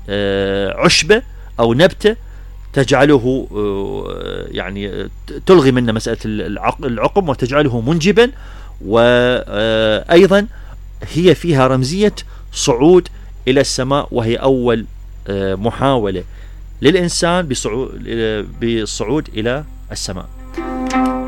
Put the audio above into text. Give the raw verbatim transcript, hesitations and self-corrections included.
عشبة أو نبتة تجعله يعني تلغي منه مسألة العقم وتجعله منجبا، وأيضا هي فيها رمزية صعود إلى السماء، وهي أول محاولة للإنسان بالصعود إلى السماء.